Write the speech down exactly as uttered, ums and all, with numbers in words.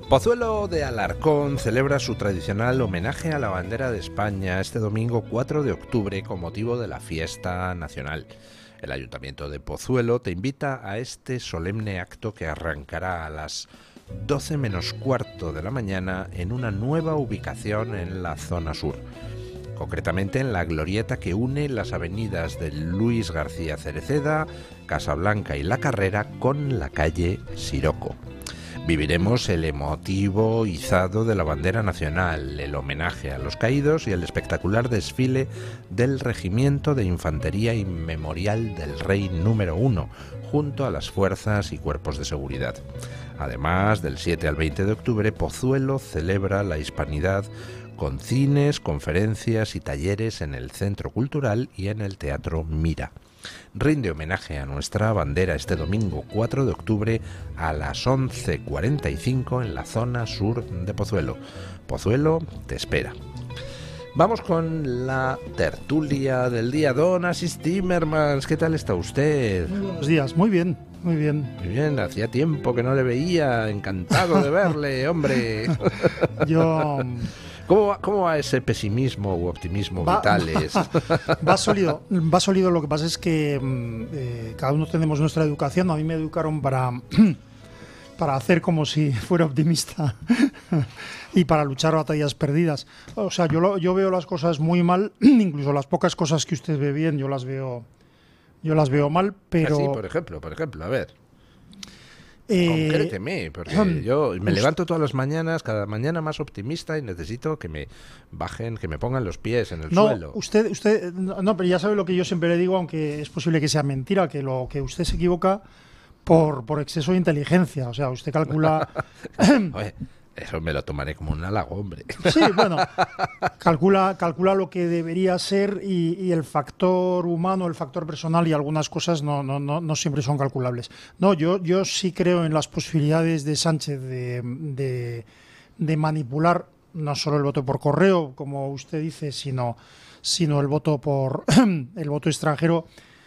Pozuelo de Alarcón celebra su tradicional homenaje a la bandera de España este domingo cuatro de octubre con motivo de la fiesta nacional. El Ayuntamiento de Pozuelo te invita a este solemne acto que arrancará a las doce menos cuarto de la mañana en una nueva ubicación en la zona sur, concretamente en la glorieta que une las avenidas de Luis García Cereceda, Casablanca y La Carrera con la calle Siroco. Viviremos el emotivo izado de la bandera nacional, el homenaje a los caídos y el espectacular desfile del Regimiento de Infantería Inmemorial del Rey número uno, junto a las fuerzas y cuerpos de seguridad. Además, del siete al veinte de octubre, Pozuelo celebra la hispanidad con cines, conferencias y talleres en el Centro Cultural y en el Teatro Mira. Rinde homenaje a nuestra bandera este domingo cuatro de octubre a las once cuarenta y cinco en la zona sur de Pozuelo. Pozuelo te espera. Vamos con la tertulia del día. Don Asís Timmermans, ¿qué tal está usted? Muy buenos días, muy bien, muy bien. Muy bien, hacía tiempo que no le veía, encantado de verle, hombre. Yo... ¿Cómo va, ¿Cómo va ese pesimismo u optimismo va, vitales? Va sólido, va sólido. Lo que pasa es que eh, cada uno tenemos nuestra educación. A mí me educaron para, para hacer como si fuera optimista y para luchar batallas perdidas. O sea, yo, lo, yo veo las cosas muy mal, incluso las pocas cosas que usted ve bien, yo las veo, yo las veo mal, pero... Así, por ejemplo, por ejemplo, a ver... Eh, Concréteme, porque yo me levanto todas las mañanas, cada mañana más optimista y necesito que me bajen, que me pongan los pies en el no, suelo. Usted, usted, no, pero ya sabe lo que yo siempre le digo, aunque es posible que sea mentira, que lo que usted se equivoca por, por exceso de inteligencia. O sea, usted calcula... Oye, eso me lo tomaré como un halago, hombre. Sí, bueno, calcula, calcula lo que debería ser y, y el factor humano, el factor personal y algunas cosas no, no, no, no siempre son calculables. No, yo, yo sí creo en las posibilidades de Sánchez de, de, de manipular no solo el voto por correo, como usted dice, sino, sino el voto por el voto extranjero